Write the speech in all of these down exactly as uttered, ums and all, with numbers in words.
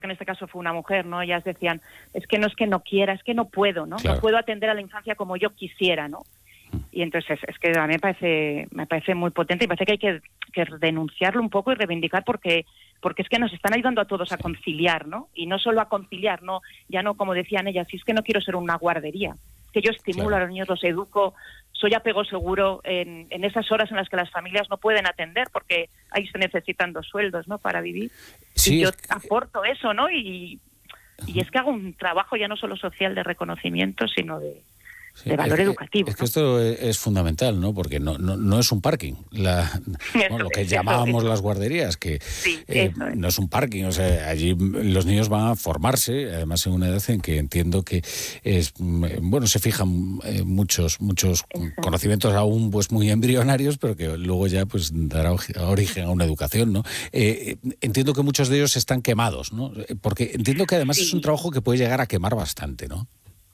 que en este caso fue una mujer, ¿no? Ellas decían, es que no es que no quiera, es que no puedo, ¿no? Claro. No puedo atender a la infancia como yo quisiera, ¿no? Y entonces es que a mí me parece, me parece muy potente y me parece que hay que, que denunciarlo un poco y reivindicar porque porque es que nos están ayudando a todos a conciliar, ¿no? Y no solo a conciliar, no, ya no como decían ellas, si es que no quiero ser una guardería, es que yo estimulo claro. a los niños, los educo, soy apego seguro en, en esas horas en las que las familias no pueden atender porque ahí se necesitan dos sueldos, ¿no? Para vivir. Sí, y yo es que... aporto eso, ¿no? Y, y es que hago un trabajo ya no solo social de reconocimiento, sino de... Sí, de valor es, educativo. Es que ¿no? esto es, es fundamental, ¿no? Porque no, no, no es un parking. La, bueno, lo que es, llamábamos eso, las guarderías, que sí, eh, es. no es un parking. O sea, allí los niños van a formarse, además en una edad en que entiendo que es bueno se fijan eh, muchos muchos eso. conocimientos aún pues muy embrionarios, pero que luego ya pues dará origen a una educación, ¿no? Eh, entiendo que muchos de ellos están quemados, ¿no? Porque entiendo que además sí. es un trabajo que puede llegar a quemar bastante, ¿no?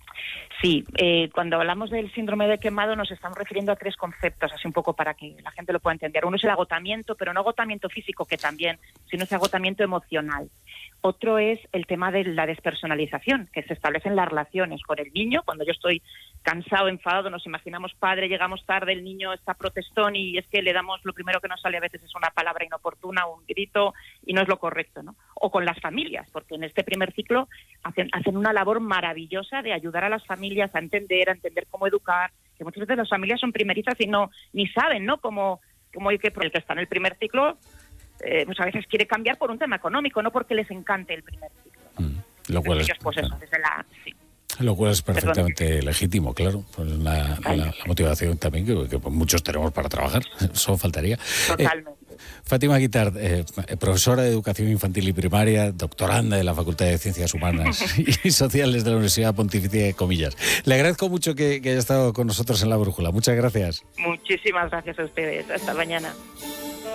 Sí, eh, cuando hablamos del síndrome de quemado nos estamos refiriendo a tres conceptos, así un poco para que la gente lo pueda entender. Uno es el agotamiento, pero no agotamiento físico, que también, sino es agotamiento emocional. Otro es el tema de la despersonalización, que se establece en las relaciones con el niño. Cuando yo estoy cansado, enfadado, nos imaginamos padre, llegamos tarde, el niño está protestón y es que le damos, lo primero que nos sale a veces es una palabra inoportuna, un grito, y no es lo correcto, ¿no? O con las familias, porque en este primer ciclo hacen, hacen una labor maravillosa de ayudar a las familias a entender, a entender cómo educar, que muchas veces las familias son primerizas y no ni saben, ¿no? Cómo, cómo hay que, el que está en el primer ciclo, eh, pues a veces quiere cambiar por un tema económico, no porque les encante el primer ciclo, ¿no? Mm, lo cual ellos, es, pues eso, desde la... Sí. Lo cual es perfectamente Perdón. legítimo, claro. Pues la, la, la motivación también que, que muchos tenemos para trabajar, eso faltaría. Totalmente. Eh, Fátima Guitart, eh, profesora de Educación Infantil y Primaria, doctoranda de la Facultad de Ciencias Humanas y Sociales de la Universidad Pontificia de Comillas. Le agradezco mucho que, que haya estado con nosotros en La Brújula. Muchas gracias. Muchísimas gracias a ustedes. Hasta mañana.